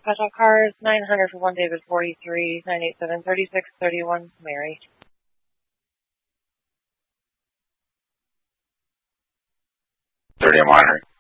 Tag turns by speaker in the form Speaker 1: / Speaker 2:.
Speaker 1: special cars, 900 for 1 David 43, 987 3631, Mary.
Speaker 2: 30 I'm monitoring.